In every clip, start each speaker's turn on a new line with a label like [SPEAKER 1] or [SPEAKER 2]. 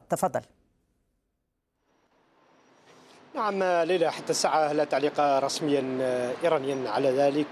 [SPEAKER 1] تفضل.
[SPEAKER 2] نعم ليلى، حتى الساعة لا تعليق رسميا إيرانيا على ذلك.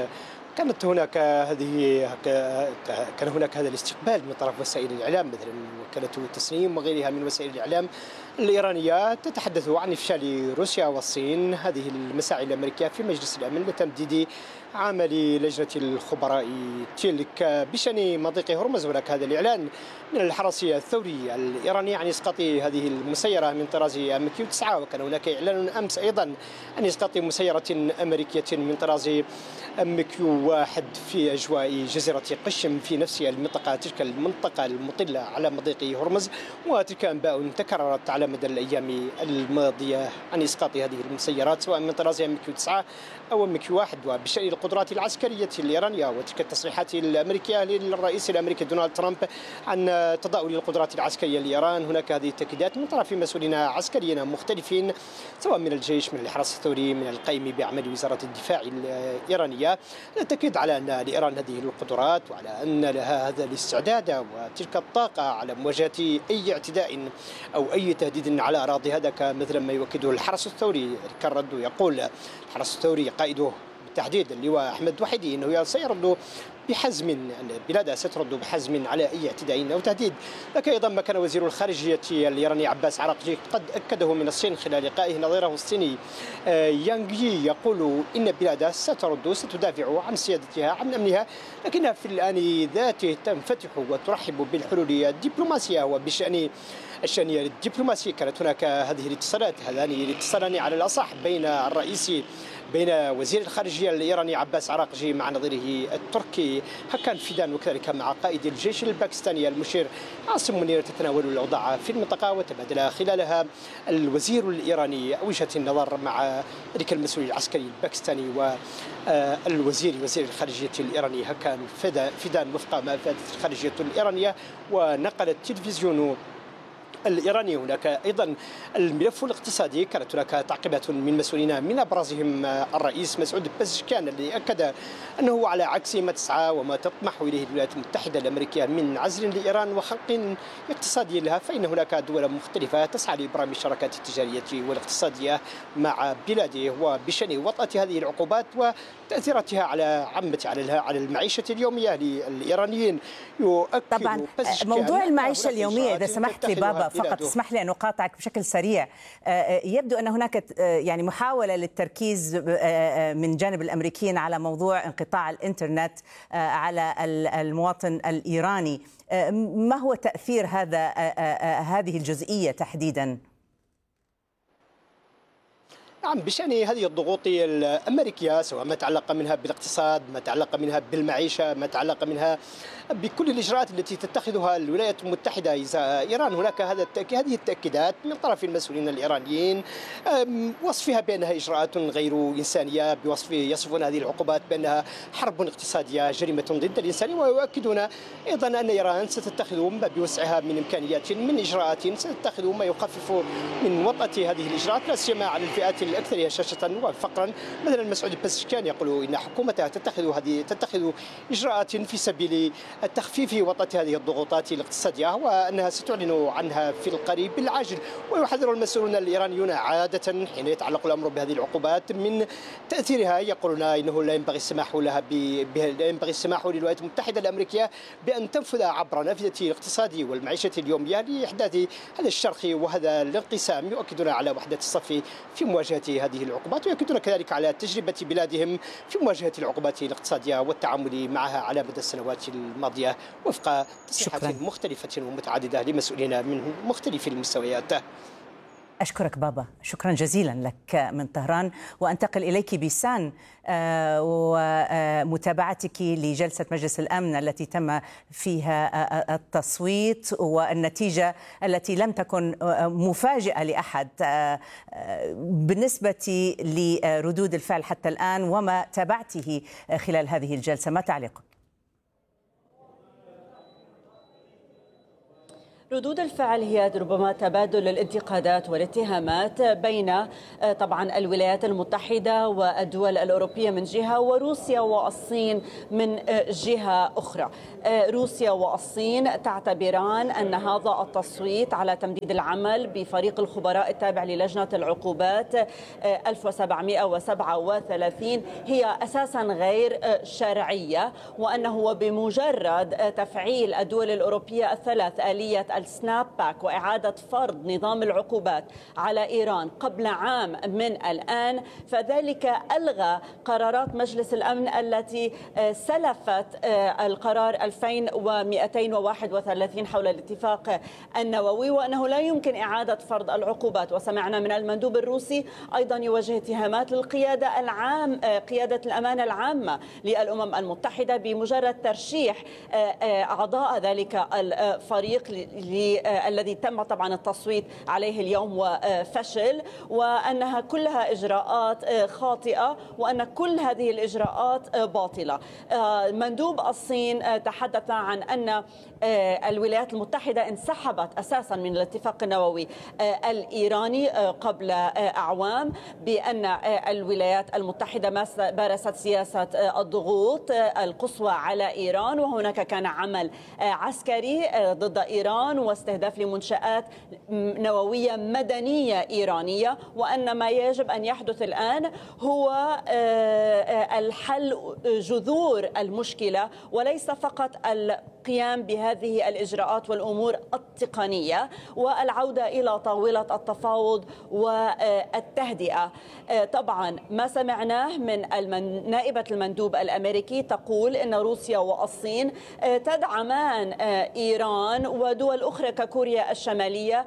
[SPEAKER 2] كان هناك هذا الاستقبال من طرف وسائل الإعلام مثلا وكالة التسنيم وغيرها من وسائل الإعلام الإيرانية تتحدث عن إفشال روسيا والصين هذه المساعي الأمريكية في مجلس الأمن لتمديد عمل لجنة الخبراء تلك بشأن مضيق هرمز. هناك هذا الإعلان من الحرس الثوري الإيراني عن إسقاط هذه المسيرة من طراز MQ 9، وكان هناك إعلان أمس أيضا عن إسقاط مسيرة أمريكية من طراز MQ 1 في أجواء جزيرة قشم في نفس المنطقة، تلك المنطقة المطلة على مضيق هرمز. وتلك أنباء تكررت على مدى الأيام الماضية عن إسقاط هذه المسيرات سواء من طراز MQ 9 أو MQ 1. وبشأن القدرات العسكرية الإيرانية وتلك التصريحات الأمريكية للرئيس الأمريكي دونالد ترامب عن تضاؤل القدرات العسكرية لإيران، هناك هذه التأكيدات من طرف مسؤولين عسكريين مختلفين سواء من الجيش، من الحرس الثوري، من القائم بأعمال وزارة الدفاع الإيرانية، التأكيد على أن لإيران هذه القدرات وعلى أن لها هذا الاستعداد وتلك الطاقة على مواجهة أي اعتداء أو أي تهديد على أراضي. هذا مثل ما يؤكده الحرس الثوري. كان رد يقول الحرس الثوري قائده بالتحديد اللواء أحمد وحيدي أنه سيرد بحزم، أن البلاد سترد بحزم على أي اعتداء أو تهديد. لكن أيضا ما كان وزير الخارجية الإيراني عباس عراقجي قد أكده من الصين خلال لقائه نظيره الصيني يانغ يي، يقول إن البلاد سترد ستدافع عن سيادتها عن أمنها، لكنها في الآن ذاته تنفتح وترحب بالحلول الدبلوماسية. وبشأن الشأن الدبلوماسي كانت هناك هذه الاتصالات، هذان الاتصالان على الأصح بين وزير الخارجية الإيراني عباس عراقجي مع نظيره التركي هكان فيدان، وكذلك مع قائد الجيش الباكستاني المشير عاصم منير، تتناول الأوضاع في المنطقة. وتبادل خلالها الوزير الإيراني وجهة النظر مع ذلك المسؤول العسكري الباكستاني وزير الخارجية الإيراني هكان فيدان وفق ما أفادت الخارجية الإيرانية. ونقل التلفزيون الإيراني هناك أيضا الملف الاقتصادي، كانت هناك تعقيبات من مسؤولين من أبرزهم الرئيس مسعود بزشكيان الذي أكد أنه على عكس ما تسعى وما تطمح إليه الولايات المتحدة الأمريكية من عزل لإيران وخلق اقتصادي لها، فإن هناك دول مختلفة تسعى لإبرام الشراكات التجارية والاقتصادية مع بلاده. وبشأن وطأة هذه العقوبات وتأثيراتها على المعيشة اليومية للإيرانيين يؤكد
[SPEAKER 1] طبعا موضوع المعيشة اليومية. إذا سمحت لي بابا فقط اسمح لي أن أقاطعك بشكل سريع. يبدو أن هناك يعني محاولة للتركيز من جانب الأمريكيين على موضوع انقطاع الإنترنت على المواطن الإيراني. ما هو تأثير هذه الجزئية تحديدا؟
[SPEAKER 2] نعم، بشأن هذه الضغوط الأمريكية سواء ما تعلق منها بالاقتصاد، ما تعلق منها بالمعيشة، ما تعلق منها بكل الإجراءات التي تتخذها الولايات المتحدة إزاء إيران، هناك هذه التأكيدات من طرف المسؤولين الإيرانيين وصفها بأنها إجراءات غير إنسانية، يصفون هذه العقوبات بأنها حرب اقتصادية جريمة ضد الإنسان. ويؤكدون أيضا أن إيران ستتخذ ما بوسعها من إمكانيات من إجراءات ستتخذ ما يخفف من وطأة هذه الإجراءات لا سيما على الفئات الأكثر هشاشة وفقرا. مثلا مسعود بزشكيان يقول إن حكومتها تتخذ إجراءات في سبيل التخفيف وطأة هذه الضغوطات الاقتصادية وأنها ستعلن عنها في القريب العاجل. ويحذر المسؤولون الإيرانيون عادة حين يتعلق الأمر بهذه العقوبات من تأثيرها، يقولون إنه لا ينبغي السماح للولايات المتحدة الأمريكية بأن تنفذ عبر نافذة الاقتصاد والمعيشة اليومية لإحداث هذا الشرخ وهذا الانقسام. يؤكدون على وحدة الصف في مواجهة هذه العقوبات، ويؤكدون كذلك على تجربة بلادهم في مواجهة العقوبات الاقتصادية والتعامل معها على مدى السنوات الماضية وفق تصريحات مختلفة ومتعددة لمسؤولين من مختلف المستويات.
[SPEAKER 1] أشكرك بابا، شكرا جزيلا لك من طهران. وأنتقل إليك بيسان ومتابعتك لجلسة مجلس الأمن التي تم فيها التصويت والنتيجة التي لم تكن مفاجئة لأحد بالنسبة لردود الفعل حتى الآن وما تابعته خلال هذه الجلسة. ما تعليقك؟
[SPEAKER 3] ردود الفعل هي ربما تبادل الانتقادات والاتهامات بين طبعا الولايات المتحدة والدول الأوروبية من جهة وروسيا والصين من جهة أخرى. روسيا والصين تعتبران أن هذا التصويت على تمديد العمل بفريق الخبراء التابع للجنة العقوبات 1737 هي أساسا غير شرعية، وأنه بمجرد تفعيل الدول الأوروبية الثلاث آلية السناب باك وإعادة فرض نظام العقوبات على إيران قبل عام من الآن، فذلك ألغى قرارات مجلس الأمن التي سلفت القرار 2231 حول الاتفاق النووي، وأنه لا يمكن إعادة فرض العقوبات. وسمعنا من المندوب الروسي أيضا يوجه اتهامات للقيادة قيادة الأمانة العامة للأمم المتحدة بمجرد ترشيح أعضاء ذلك الفريق الذي تم طبعا التصويت عليه اليوم وفشل، وأنها كلها إجراءات خاطئة وأن كل هذه الإجراءات باطلة. مندوب الصين تحدث عن أن الولايات المتحدة انسحبت أساسا من الاتفاق النووي الإيراني قبل أعوام، بأن الولايات المتحدة مارست سياسة الضغوط القصوى على إيران، وهناك كان عمل عسكري ضد إيران واستهداف لمنشآت نووية مدنية إيرانية، وأن ما يجب أن يحدث الآن هو الحل جذور المشكلة وليس فقط القيام بهذه الإجراءات والأمور التقنية والعودة إلى طاولة التفاوض والتهدئة. طبعا ما سمعناه من نائبة المندوب الأمريكي تقول أن روسيا والصين تدعمان إيران ودول أخرى ككوريا الشمالية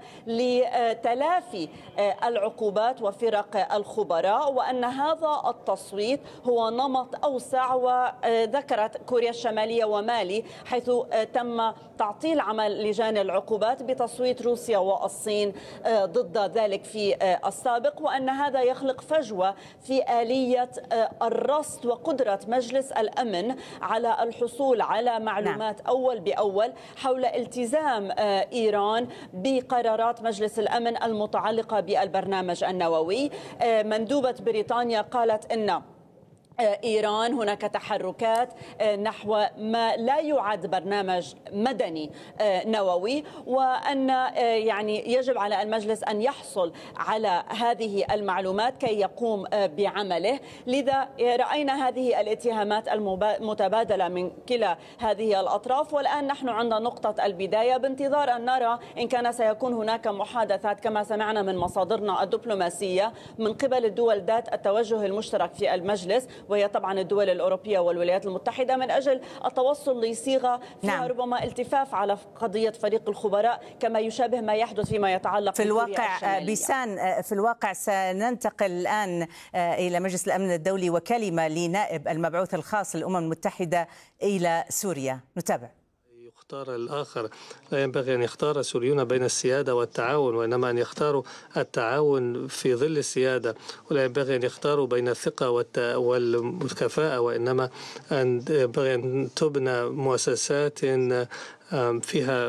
[SPEAKER 3] لتلافي العقوبات وفرق الخبراء، وأن هذا التصويت هو نمط أوسع. وذكرت كوريا الشمالية ومالي حيث تم تعطيل عمل لجان العقوبات بتصويت روسيا والصين ضد ذلك في السابق، وأن هذا يخلق فجوة في آلية الرصد وقدرة مجلس الأمن على الحصول على معلومات أول بأول حول التزام إيران بقرارات مجلس الأمن المتعلقة بالبرنامج النووي. مندوبة بريطانيا قالت أن إيران هناك تحركات نحو ما لا يعد برنامج مدني نووي، وأن يعني يجب على المجلس أن يحصل على هذه المعلومات كي يقوم بعمله. لذا رأينا هذه الاتهامات المتبادلة من كلا هذه الأطراف، والآن نحن عند نقطة البداية بانتظار أن نرى إن كان سيكون هناك محادثات كما سمعنا من مصادرنا الدبلوماسية من قبل الدول ذات التوجه المشترك في المجلس، وهي طبعا الدول الأوروبية والولايات المتحدة، من أجل التوصل لصيغة فيها ربما التفاف على قضية فريق الخبراء كما يشابه ما يحدث فيما يتعلق
[SPEAKER 1] في الواقع. بيسان، في الواقع سننتقل الآن إلى مجلس الأمن الدولي وكلمة لنائب المبعوث الخاص للأمم المتحدة إلى سوريا. نتابع.
[SPEAKER 4] يختار الآخر، لا ينبغي أن يختار السوريون بين السيادة والتعاون، وإنما أن يختاروا التعاون في ظل السيادة، ولا ينبغي أن يختاروا بين الثقة والكفاءة، وإنما ينبغي أن تبنى مؤسسات فيها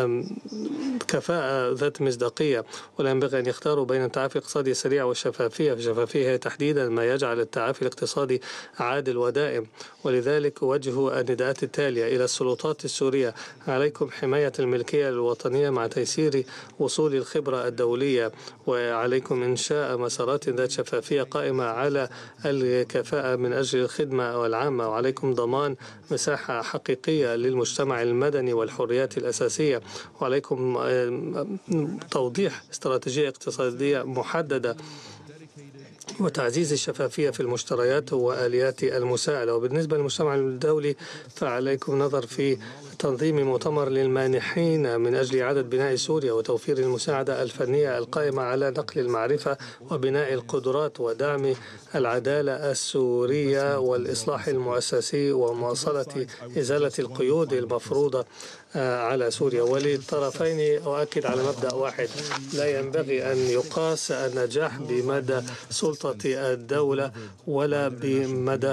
[SPEAKER 4] كفاءة ذات مصداقية، ولا ينبغي أن يختاروا بين التعافي الاقتصادي السريع والشفافية. الشفافية هي تحديدا ما يجعل التعافي الاقتصادي عادل ودائم. ولذلك أوجه النداءات التالية إلى السلطات السورية: عليكم حماية الملكية الوطنية مع تيسير وصول الخبرة الدولية، وعليكم إنشاء مسارات ذات شفافية قائمة على الكفاءة من أجل الخدمة العامة، وعليكم ضمان مساحة حقيقية للمجتمع المدني والحريات الأساسية، وعليكم توضيح استراتيجية اقتصادية محددة وتعزيز الشفافية في المشتريات وآليات المساءلة. وبالنسبة للمجتمع الدولي فعليكم نظر في تنظيم مؤتمر للمانحين من أجل إعادة بناء سوريا وتوفير المساعدة الفنية القائمة على نقل المعرفة وبناء القدرات ودعم العدالة السورية والإصلاح المؤسسي ومواصلة إزالة القيود المفروضة على سوريا. وللطرفين أؤكد على مبدأ واحد: لا ينبغي أن يقاس النجاح بمدى سلطة الدولة ولا بمدى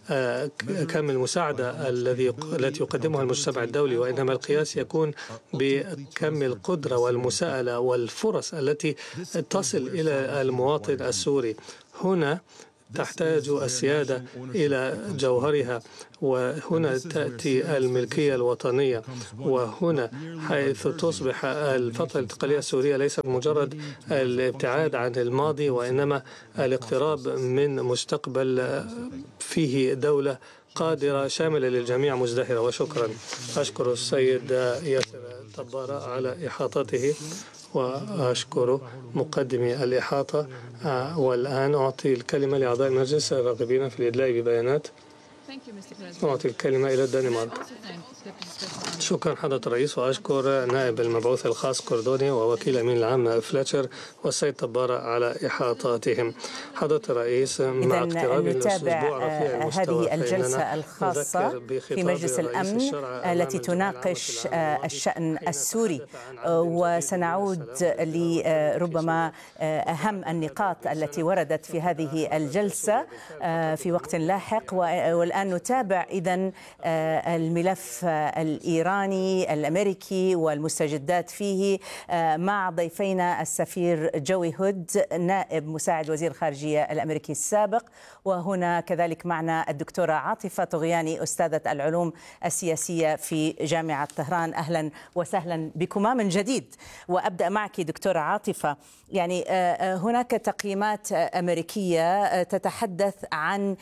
[SPEAKER 4] كم المساعدة التي يقدمها المجتمع الدولي، وإنما القياس يكون بكم القدرة والمساءلة والفرص التي تصل إلى المواطن السوري. هنا تحتاج السيادة إلى جوهرها، وهنا تأتي الملكية الوطنية، وهنا حيث تصبح الفترة الانتقالية السورية ليست مجرد الابتعاد عن الماضي، وإنما الاقتراب من مستقبل فيه دولة قادرة شاملة للجميع مزدهرة. وشكرا. أشكر السيد ياسر طبارة على إحاطته، وأشكر مقدمي الإحاطة. والآن أعطي الكلمة لأعضاء المجلس الراغبين في الإدلاء ببيانات. أعطي الكلمة إلى الدنمارك. شكرا حضرة الرئيس، وأشكر نائب المبعوث الخاص كوردوني ووكيل الأمين العام فليتشر والسيد طبارة على إحاطاتهم. حضرة الرئيس، مع اقتراب الأسبوع رفيع المستوى
[SPEAKER 1] هذه الجلسة الخاصة في مجلس الأمن التي تناقش الشأن السوري، وسنعود لربما أهم النقاط التي وردت في هذه الجلسة في وقت لاحق. والآن نتابع إذن الملف الإيراني الأمريكي والمستجدات فيه مع ضيفينا السفير جوي هود نائب مساعد وزير الخارجية الأمريكي السابق، وهنا كذلك معنا الدكتورة عاطفة طغياني أستاذة العلوم السياسية في جامعة طهران. أهلا وسهلا بكما من جديد. وأبدأ معك دكتورة عاطفة. يعني هناك تقييمات أمريكية تتحدث عن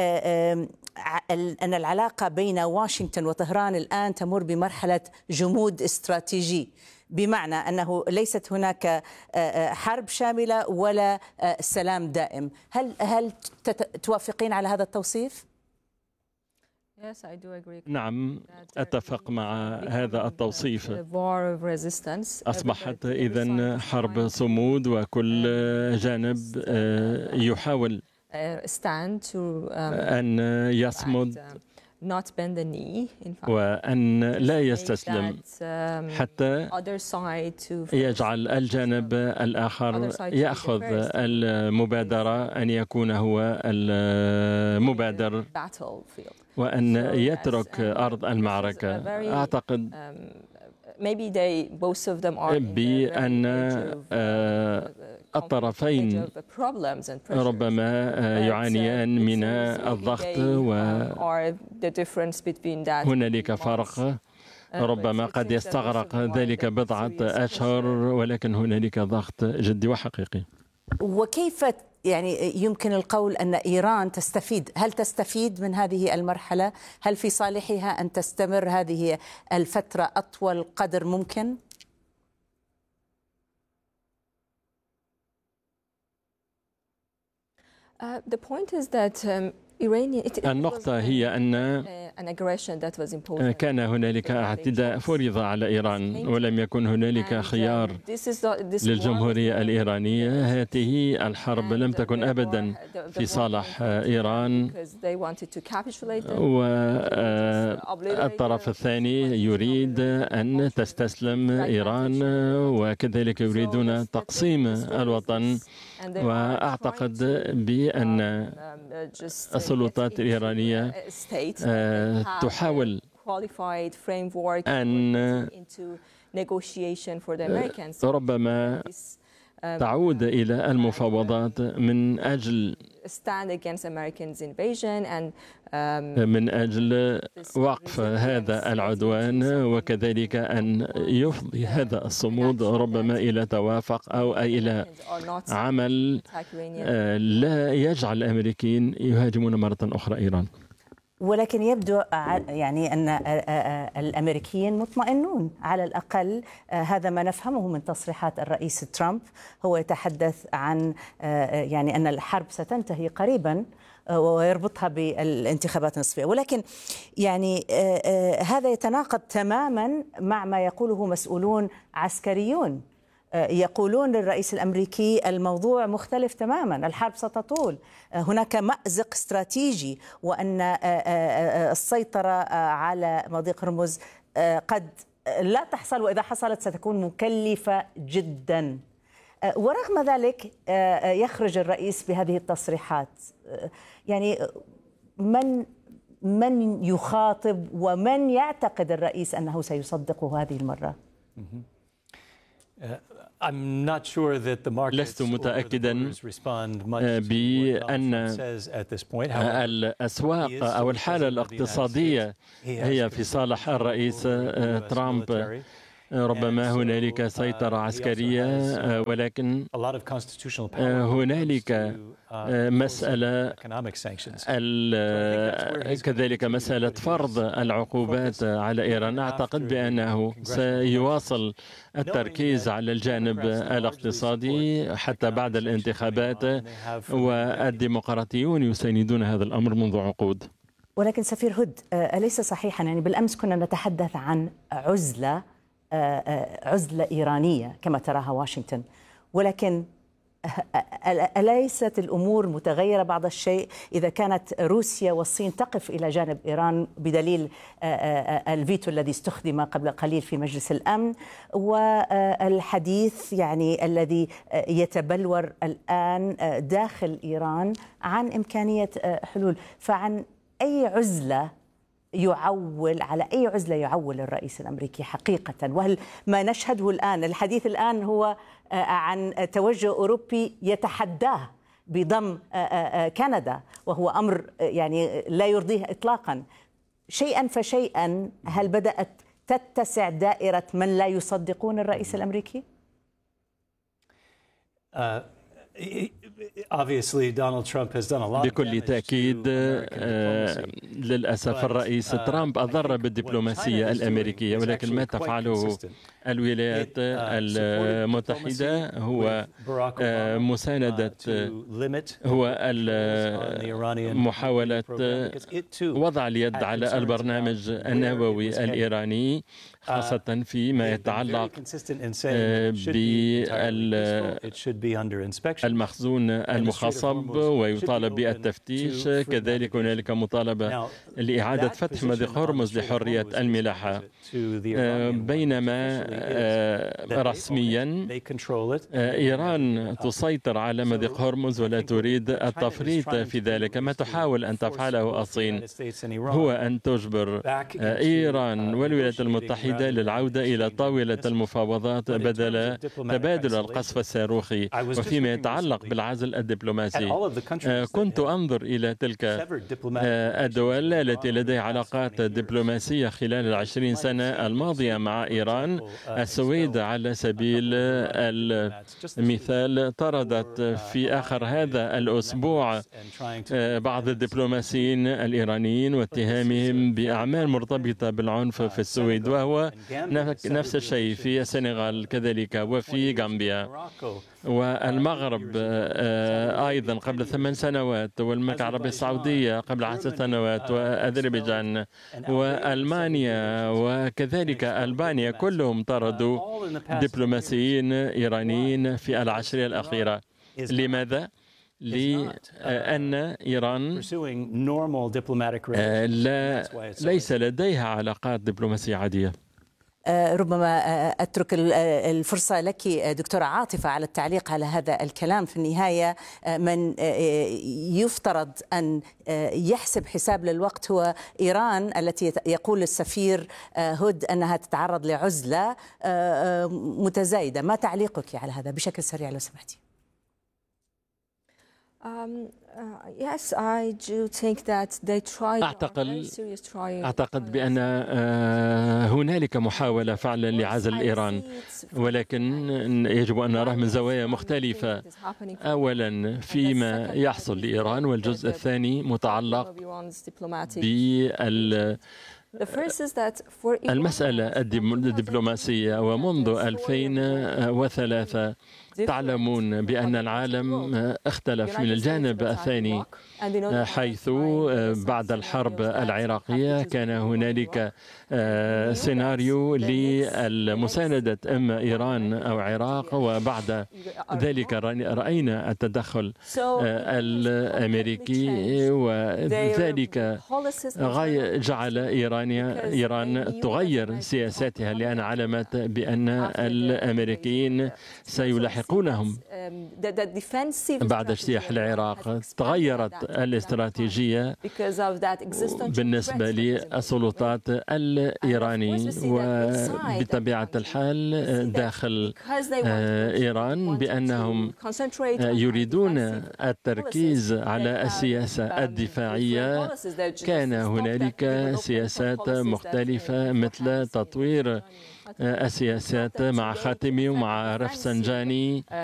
[SPEAKER 1] أن العلاقة بين واشنطن وطهران الآن تمر بمرحلة جمود استراتيجي، بمعنى أنه ليست هناك حرب شاملة ولا سلام دائم. هل توافقين على هذا التوصيف؟
[SPEAKER 5] نعم، أتفق مع هذا التوصيف. أصبحت إذن حرب صمود، وكل جانب يحاول أن يصمد وأن لا يستسلم حتى يجعل الجانب الآخر يأخذ المبادرة، أن يكون هو المبادر وأن يترك أرض المعركة. أعتقد بأن الطرفين ربما يعانيان من الضغط، وهنالك فرق ربما قد يستغرق ذلك بضعة أشهر، ولكن هنالك ضغط جدي وحقيقي.
[SPEAKER 1] وكيف يعني يمكن القول أن إيران تستفيد؟ هل تستفيد من هذه المرحلة؟ هل في صالحها أن تستمر هذه الفترة أطول قدر ممكن؟
[SPEAKER 5] النقطة هي أن كان هنالك اعتداء فرض على إيران، ولم يكن هنالك خيار للجمهورية الإيرانية. هذه الحرب لم تكن أبدا في صالح إيران، والطرف الثاني يريد أن تستسلم إيران، وكذلك يريدون تقسيم الوطن. وأعتقد بأن السلطات الإيرانية تحاول أن ربما تعود إلى المفاوضات من أجل وقف هذا العدوان، وكذلك أن يفضي هذا الصمود ربما إلى توافق أو إلى عمل لا يجعل الأمريكيين يهاجمون مرة أخرى إيران.
[SPEAKER 1] ولكن يبدو يعني أن الأمريكيين مطمئنون، على الأقل هذا ما نفهمه من تصريحات الرئيس ترامب. هو يتحدث عن يعني أن الحرب ستنتهي قريبا ويربطها بالانتخابات النصفية، ولكن يعني هذا يتناقض تماما مع ما يقوله مسؤولون عسكريون. يقولون للرئيس الأمريكي الموضوع مختلف تماما، الحرب ستطول، هناك مأزق استراتيجي، وأن السيطرة على مضيق هرمز قد لا تحصل، وإذا حصلت ستكون مكلفة جدا. ورغم ذلك يخرج الرئيس بهذه التصريحات. يعني من يخاطب ومن يعتقد الرئيس أنه سيصدقه هذه المرة؟
[SPEAKER 5] لست متأكدا بأن الأسواق أو الحالة الاقتصادية هي في صالح الرئيس ترامب. ربما هنالك سيطرة عسكرية، ولكن هنالك مسألة كذلك مسألة فرض العقوبات على إيران. أعتقد بأنه سيواصل التركيز على الجانب الاقتصادي حتى بعد الانتخابات، والديمقراطيون يساندون هذا الأمر منذ عقود.
[SPEAKER 1] ولكن سفير هود، أليس صحيحا يعني بالأمس كنا نتحدث عن عزلة إيرانية كما تراها واشنطن، ولكن أليست الأمور متغيرة بعض الشيء إذا كانت روسيا والصين تقف إلى جانب إيران بدليل الفيتو الذي استخدم قبل قليل في مجلس الأمن، والحديث يعني الذي يتبلور الآن داخل إيران عن إمكانية حلول؟ فعن أي عزلة على أي عزلة يعول الرئيس الأمريكي حقيقة؟ وهل ما نشهده الآن، الحديث الآن هو عن توجه أوروبي يتحداه بضم كندا، وهو أمر يعني لا يرضيه إطلاقا. شيئا فشيئا هل بدأت تتسع دائرة من لا يصدقون الرئيس الأمريكي؟
[SPEAKER 5] بكل تأكيد للأسف الرئيس ترامب أضر بالدبلوماسية الأمريكية، ولكن ما تفعله الولايات المتحدة هو محاولة وضع اليد على البرنامج النووي الإيراني، خاصة فيما يتعلق بالمخزون المخصب، ويطالب بالتفتيش. كذلك هنالك مطالبة لإعادة فتح مضيق هرمز لحرية الملاحة، بينما رسميا إيران تسيطر على مضيق هرمز ولا تريد التفريط في ذلك. ما تحاول أن تفعله الصين هو أن تجبر إيران والولايات المتحدة للعودة إلى طاولة المفاوضات بدل تبادل القصف الصاروخي. وفيما يتعلق بالعزل الدبلوماسي، كنت أنظر إلى تلك الدول التي لديها علاقات دبلوماسية خلال 20 سنة الماضية مع إيران. السويد على سبيل المثال طردت في آخر هذا الأسبوع بعض الدبلوماسيين الإيرانيين واتهامهم بأعمال مرتبطة بالعنف في السويد، وهو نفس الشيء في السنغال كذلك وفي غامبيا والمغرب أيضا قبل 8 سنوات، والمملكة العربية السعودية قبل 10 سنوات، وأذربيجان وألمانيا وكذلك ألبانيا، كلهم طردوا دبلوماسيين إيرانيين في العشرية الأخيرة. لماذا؟ لأن إيران ليس لديها علاقات دبلوماسية عادية.
[SPEAKER 1] ربما أترك الفرصة لك دكتورة عاطفة على التعليق على هذا الكلام. في النهاية من يفترض أن يحسب حساب للوقت هو إيران، التي يقول السفير هود أنها تتعرض لعزلة متزايدة. ما تعليقك على هذا بشكل سريع لو سمحتي؟
[SPEAKER 5] أعتقد بأن هنالك محاولة فعلا لعزل إيران، ولكن يجب أن نراه من زوايا مختلفة. أولا فيما يحصل لإيران، والجزء الثاني متعلق بالمسألة الدبلوماسية. ومنذ 2003 تعلمون بأن العالم اختلف من الجانب الثاني، حيث بعد الحرب العراقية كان هنالك سيناريو لمساندة إما إيران أو العراق، وبعد ذلك رأينا التدخل الأمريكي، وذلك جعل إيران تغير سياساتها، لأن علمت بأن الأمريكيين سيلاحقونهم بعد اجتياح العراق تغيرت الاستراتيجية بالنسبة للسلطات الإيرانية وبطبيعة الحال داخل إيران بأنهم يريدون التركيز على السياسة الدفاعية. كان هنالك سياسات مختلفة مثل تطوير السياسات مع خاتمي ومع رفسنجاني